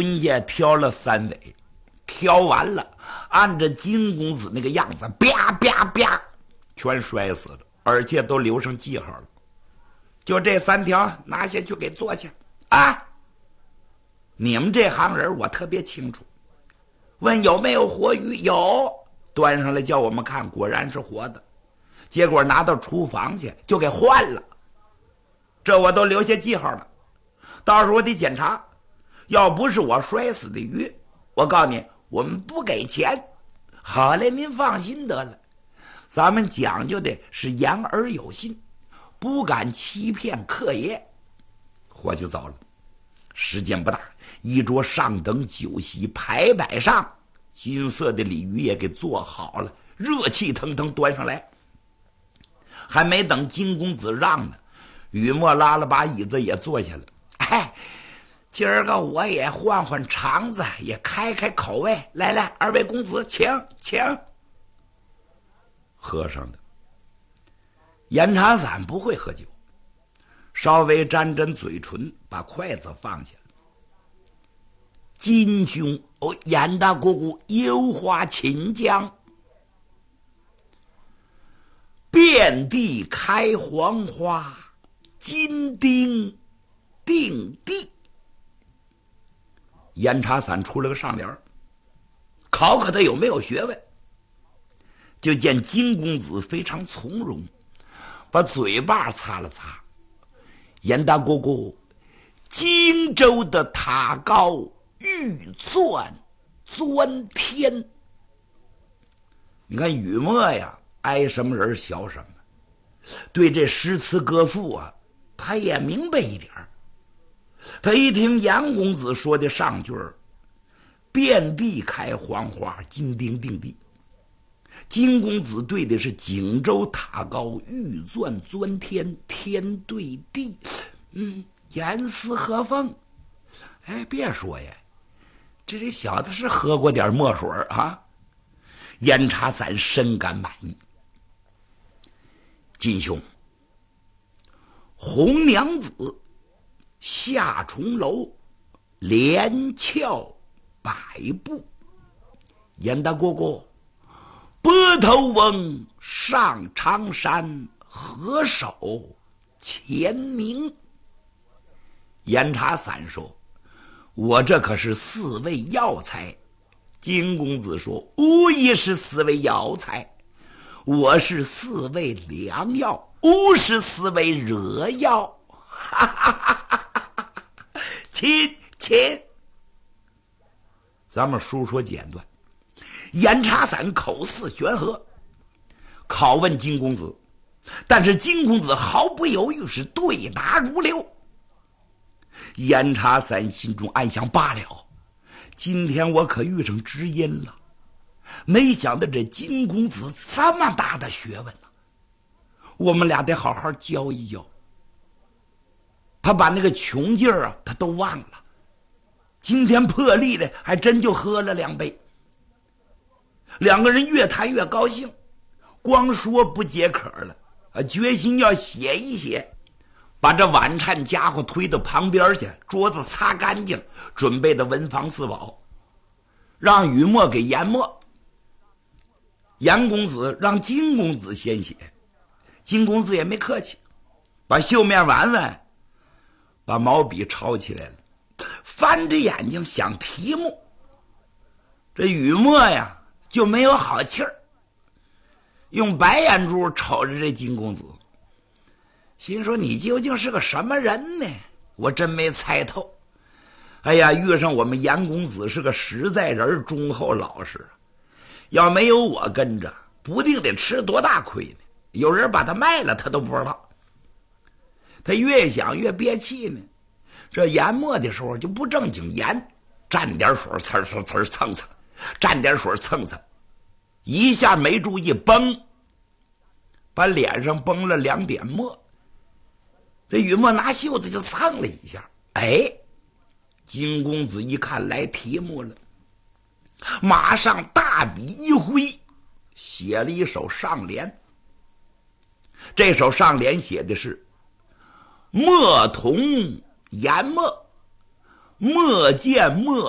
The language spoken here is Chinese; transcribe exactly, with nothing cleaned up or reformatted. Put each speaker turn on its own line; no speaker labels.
蹲下挑了三尾，挑完了，按着金公子那个样子，啪啪啪，全摔死了，而且都留上记号了。就这三条，拿下去给做去啊！你们这行人我特别清楚。问有没有活鱼？有，端上来叫我们看，果然是活的。结果拿到厨房去就给换了，这我都留下记号了，到时候我得检查。要不是我摔死的鱼，我告诉你，我们不给钱。好嘞，您放心得了，咱们讲究的是言而有信，不敢欺骗客爷。伙计走了，时间不大，一桌上等酒席牌摆上，金色的鲤鱼也给做好了，热气腾腾端上来。还没等金公子让呢，雨墨拉了把椅子也坐下了。哎，今儿个我也换换肠子，也开开口味。来来，二位公子，请请。喝上了。严茶伞不会喝酒，稍微沾沾嘴唇，把筷子放下。金兄，哦，严大姑姑有话请讲。遍地开黄花，金钉定地。严茶伞出了个上联，考考他有没有学问。就见金公子非常从容，把嘴巴擦了擦。严大姑姑，荆州的塔高欲钻钻天。你看雨墨呀，挨什么人小什么，对这诗词歌赋啊，他也明白一点。他一听杨公子说的上句儿，遍地开黄花，金钉定地。金公子对的是荆州塔高，欲钻钻天，天对地。嗯，严丝合缝。哎，别说呀，这这小子是喝过点墨水啊。严茶伞深感满意。金兄，红娘子下重楼，连翘百步。严大姑姑，波头翁上长山，合手签名。严茶伞说，我这可是四味药材。金公子说，无疑是四味药材，我是四味良药，吾是四味惹药。哈哈哈哈哈！亲亲，咱们书说简短。严茶伞口似悬河，拷问金公子，但是金公子毫不犹豫，是对答如流。严茶伞心中暗想，罢了，今天我可遇上知音了。没想到这金公子这么大的学问呢、啊，我们俩得好好教一教。他把那个穷劲儿啊，他都忘了。今天破例的，还真就喝了两杯。两个人越谈越高兴，光说不解渴了，啊，决心要写一写。把这晚餐家伙推到旁边去，桌子擦干净，准备的文房四宝，让雨墨给研墨。严公子让金公子先写，金公子也没客气，把绣面玩玩，把毛笔抄起来了，翻着眼睛想题目。这雨墨呀就没有好气儿，用白眼珠瞅着这金公子，心说你究竟是个什么人呢？我真没猜透。哎呀，遇上我们严公子是个实在人，忠厚老实，要没有我跟着，不定得吃多大亏呢。有人把他卖了，他都不知道。他越想越憋气呢。这研墨的时候就不正经研，蘸点水呲呲呲蹭蹭，蘸点水蹭蹭，一下没注意，崩，把脸上崩了两点墨。这雨墨拿袖子就蹭了一下，哎，金公子一看来题目了，马上大笔一挥，写了一首上联。这首上联写的是墨同研墨，墨见墨